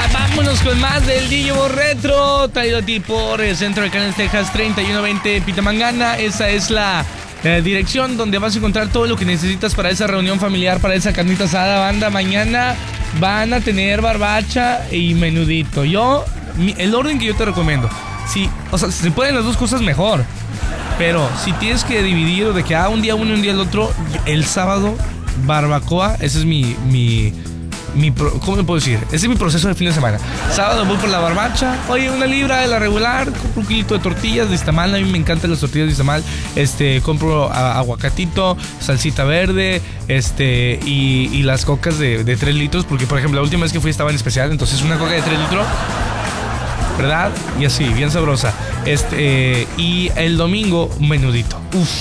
Venga, vámonos con más del DJ Retro, traído a ti por el Centro de Canales, Texas, 3120 Pitamangana. Esa es la dirección donde vas a encontrar todo lo que necesitas para esa reunión familiar, para esa carnita asada, banda. Mañana van a tener barbacha y menudito. El orden que yo te recomiendo, si se pueden las dos cosas, mejor. Pero si tienes que dividir de que un día uno y un día el otro, el sábado, barbacoa. Ese es ¿cómo me puedo decir? Ese es mi proceso de fin de semana. Sábado voy por la barbacha. Oye, 1 libra de la regular. Compro un kilito de tortillas de Istamal. A mí me encantan las tortillas de Istamal. Compro aguacatito, salsita verde, y las cocas de 3 litros. Porque, por ejemplo, la última vez que fui estaba en especial. Entonces, una coca de 3 litros, ¿verdad? Y así, bien sabrosa. Y el domingo, un menudito.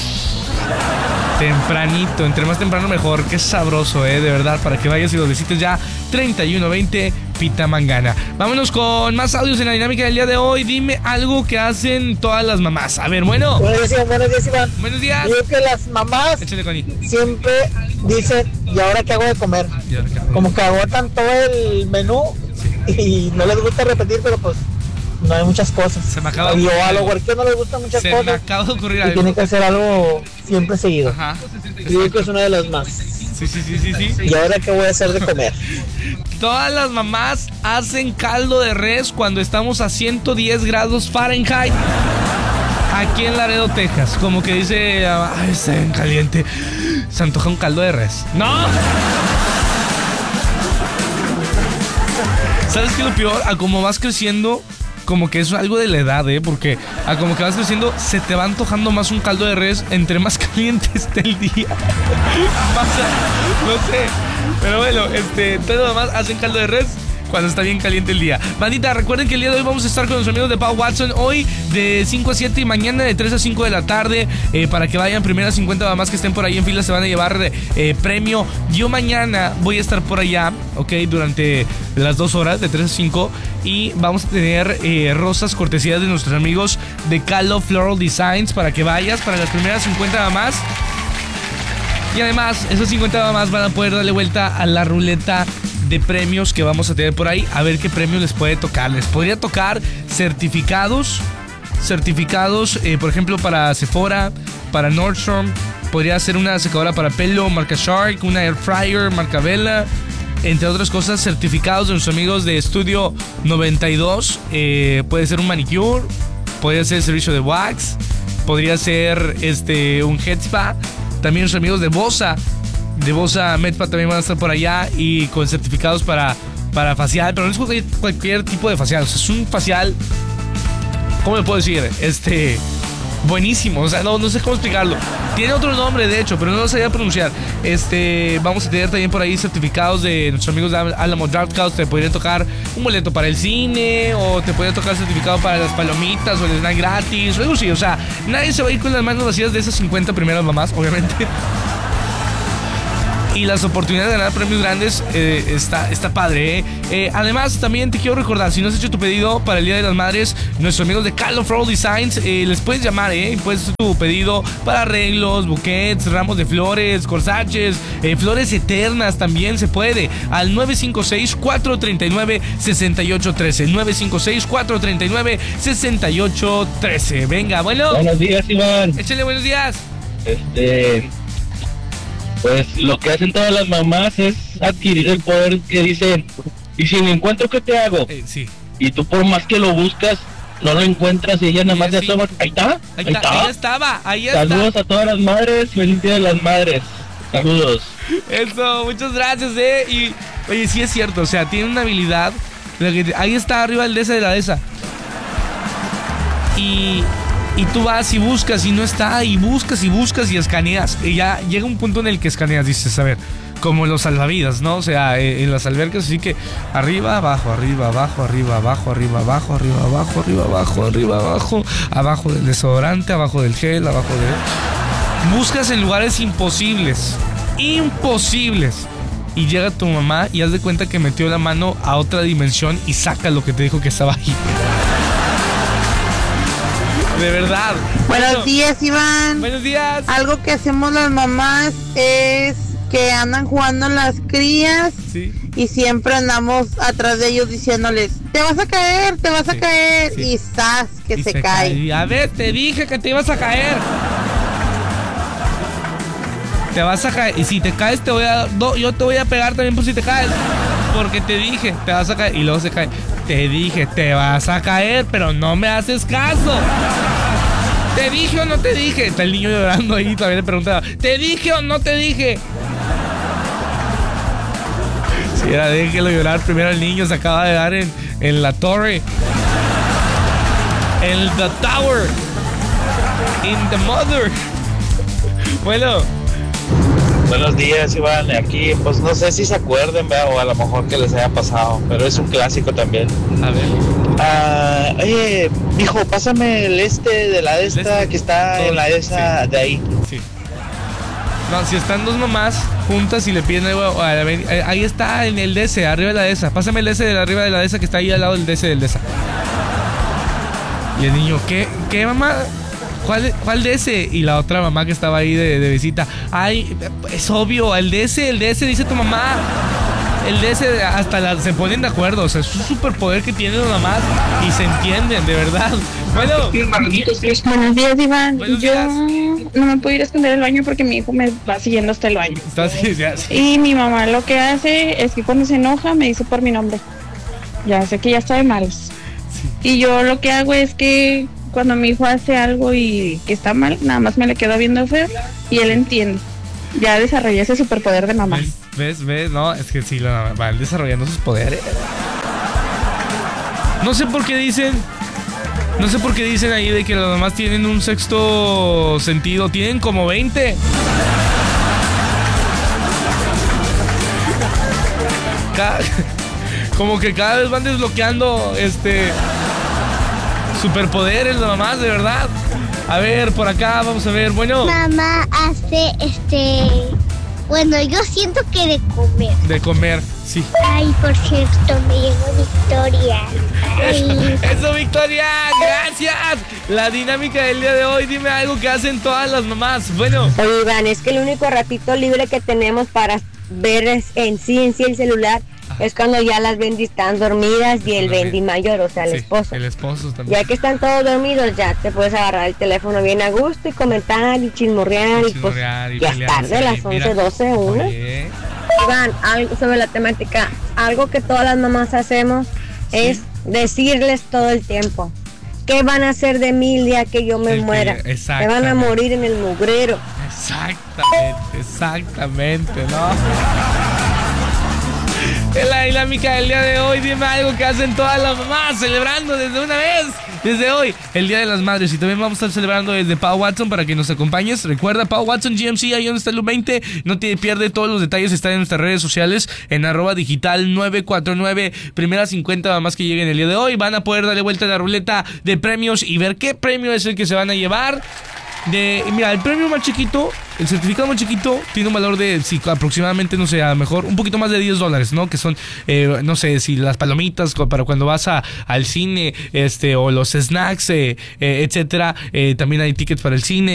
Tempranito, entre más temprano mejor. Qué sabroso, de verdad, para que vayas y lo visites ya. 3120 Pitamangana. Vámonos con más audios en la dinámica del día de hoy. Dime algo que hacen todas las mamás. A ver, bueno. Buenos días, Iván. Buenos días. Yo creo que las mamás siempre dicen, ¿y ahora qué hago de comer? Como que agotan todo el menú, sí, y no les gusta repetir, pero pues no hay muchas cosas. Se me acaba de ocurrir. A los huerqueos no les gustan muchas cosas. Se me acaba de ocurrir algo. Y tiene que hacer algo siempre seguido. Ajá. Creo que es una de las más. Sí. ¿Y ahora qué voy a hacer de comer? Todas las mamás hacen caldo de res cuando estamos a 110 grados Fahrenheit. Aquí en Laredo, Texas. Como que dice, ay, está bien caliente. Se antoja un caldo de res. ¡No! ¿Sabes qué es lo peor? A como vas creciendo, como que es algo de la edad, porque a como que vas creciendo, se te va antojando más un caldo de res entre más caliente esté el día. No sé. Pero bueno, todas las mamás hacen caldo de res cuando está bien caliente el día. Bandita, recuerden que el día de hoy vamos a estar con los amigos de Pau Watson. Hoy de 5 a 7 y mañana de 3 a 5 de la tarde. Para que vayan, primeras 50 mamás que estén por ahí en fila se van a llevar premio. Yo mañana voy a estar por allá, durante las 2 horas, de 3 a 5. Y vamos a tener rosas cortesías de nuestros amigos de Calo Floral Designs para que vayas, para las primeras 50 mamás. Y además, esos 50 mamás van a poder darle vuelta a la ruleta de premios que vamos a tener por ahí, a ver qué premios les puede tocar. Les podría tocar certificados, por ejemplo, para Sephora, para Nordstrom. Podría ser una secadora para pelo marca Shark, una air fryer marca Vela, entre otras cosas. Certificados de nuestros amigos de Estudio 92. Puede ser un manicure, podría ser el servicio de wax, podría ser un head spa. También nuestros amigos de Bosa Medpa también van a estar por allá, y con certificados para facial. Pero no es cualquier tipo de facial, es un facial, ¿cómo me puedo decir? Buenísimo, no sé cómo explicarlo. Tiene otro nombre, de hecho, pero no lo sabía pronunciar. Vamos a tener también por ahí certificados de nuestros amigos de Alamo Drafthouse. Te podrían tocar un boleto para el cine, o te podría tocar certificado para las palomitas o el snack gratis, o algo así. O sea, nadie se va a ir con las manos vacías de esas 50 primeras mamás, obviamente. Y las oportunidades de ganar premios grandes está padre, Además, también te quiero recordar, si no has hecho tu pedido para el Día de las Madres, nuestros amigos de Calo Floral Designs, les puedes llamar, puedes hacer tu pedido para arreglos, buquets, ramos de flores, corsaches, flores eternas también se puede, al 956-439-6813, 956-439-6813. Venga, bueno. Buenos días, Iván. Échale buenos días. Pues lo que hacen todas las mamás es adquirir el poder que dicen, y si me encuentro, ¿qué te hago? Sí. Y tú, por más que lo buscas, no lo encuentras, y ella nada más te asoma. Ahí está. Ahí está. Saludos a todas las madres, feliz Día de las Madres. Saludos. Eso, muchas gracias, Y oye, sí es cierto, o sea, tiene una habilidad. Ahí está arriba el de la dehesa. Y tú vas y buscas y no está, y buscas y escaneas. Y ya llega un punto en el que escaneas, dices, a ver, como los salvavidas, ¿no? O sea, en las albercas, así que arriba, abajo, arriba, abajo, arriba, abajo, arriba, abajo, arriba, abajo, arriba, abajo, arriba, abajo, abajo del desodorante, abajo del gel, abajo de... Buscas en lugares imposibles. Y llega tu mamá y haz de cuenta que metió la mano a otra dimensión y saca lo que te dijo que estaba ahí. De verdad. Buenos días, Iván. Buenos días. Algo que hacemos las mamás es que andan jugando las crías, sí, y siempre andamos atrás de ellos diciéndoles, te vas a caer, sí. y ¡zas! Que se cae. A ver, te dije que te ibas a caer. Te vas a caer, y si te caes yo te voy a pegar también por si te caes, porque te dije, te vas a caer, y luego se cae. Te dije, te vas a caer, pero no me haces caso. ¿Te dije o no te dije? Está el niño llorando ahí, todavía le preguntaba, ¿te dije o no te dije? Sí, era, déjelo llorar. Primero el niño se acaba de dar en la torre. En the tower. In the mother. Bueno. Buenos días, Iván. Aquí, pues no sé si se acuerden, ¿verdad? O a lo mejor que les haya pasado, pero es un clásico también. A ver. Oye, mijo, pásame el de la de esta que está en la de esa de ahí. Sí. No, si están dos mamás juntas y le piden algo, ahí está en el DS, arriba de la de esa. Pásame el DS de arriba de la de esa que está ahí al lado del DS del DS. Y el niño, ¿qué mamá? ¿Cuál DS? Y la otra mamá que estaba ahí de visita. Ay, es obvio, el DS dice tu mamá. El DS hasta se ponen de acuerdo. O sea, es un superpoder que tienen las mamás y se entienden, de verdad. Bueno. Buenos días, Iván. Yo no me puedo ir a esconder el baño porque mi hijo me va siguiendo hasta el baño. Y mi mamá lo que hace es que cuando se enoja me dice por mi nombre. Ya sé que ya está de malos. Sí. Y yo lo que hago es que cuando mi hijo hace algo y que está mal, nada más me le quedo viendo feo y él entiende. Ya desarrollé ese superpoder de mamá. ¿Ves? No, es que sí, van desarrollando sus poderes. No sé por qué dicen ahí de que las mamás tienen un sexto sentido. Tienen como 20. Como que cada vez van desbloqueando superpoderes las mamás, de verdad. A ver, por acá, vamos a ver, bueno. Mamá hace bueno, yo siento que de comer. De comer, sí. Ay, por cierto, me llegó Victoria. Eso, Victoria, gracias. La dinámica del día de hoy, dime algo que hacen todas las mamás. Bueno. Oye, Iván, es que el único ratito libre que tenemos para ver en sí el celular es cuando ya las Bendy están dormidas y el Bendy mayor, o sea, el esposo. El esposo también. Ya que están todos dormidos, ya te puedes agarrar el teléfono bien a gusto y comentar y chismorrear y pues ya es tarde, las 11, 12, 1. Iván, algo sobre la temática, algo que todas las mamás hacemos es decirles todo el tiempo, ¿qué van a hacer de mí el día que yo me muera? Se van a morir en el mugrero. Exactamente, ¿no? En la dinámica del día de hoy, dime algo que hacen todas las mamás celebrando desde hoy, el Día de las Madres. Y también vamos a estar celebrando desde Pau Watson para que nos acompañes. Recuerda, Pau Watson GMC, ahí donde está el 20. No te pierdes, todos los detalles están en nuestras redes sociales, en @digital949. Primeras 50 mamás que lleguen el día de hoy van a poder darle vuelta a la ruleta de premios y ver qué premio es el que se van a llevar. Mira, el premio más chiquito, el certificado más chiquito, tiene un valor de aproximadamente, no sé, a lo mejor un poquito más de $10, ¿no? Que son, no sé, si las palomitas para cuando vas al cine, o los snacks, etcétera. También hay tickets para el cine.